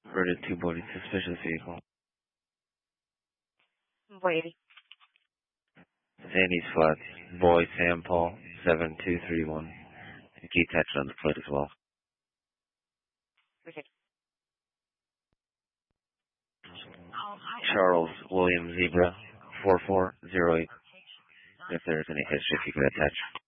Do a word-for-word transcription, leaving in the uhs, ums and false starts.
Reported two boarding suspicious vehicle. Waiting. Sandy's Flats. Boy Sam Paul seven two three one. Key attached on the plate as well. Okay. Charles William Zebra four four zero eight. If there's any history, if you can attach.